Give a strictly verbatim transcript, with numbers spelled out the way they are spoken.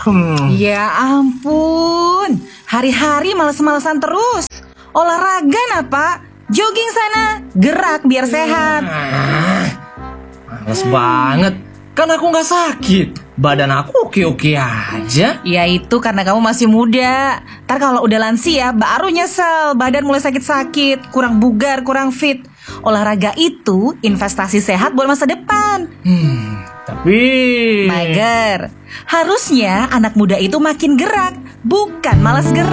Hmm. Ya ampun, hari-hari males-malesan terus. Olahraga nah Pak, jogging sana, gerak biar sehat. Ah, males banget. Kan aku gak sakit. Badan aku oke-oke aja. Ya itu karena kamu masih muda. Ntar kalau udah lansia baru nyesel, badan mulai sakit-sakit, kurang bugar, kurang fit. Olahraga itu investasi sehat buat masa depan. Hmm, tapi Mager, harusnya anak muda itu makin gerak, bukan malas gerak.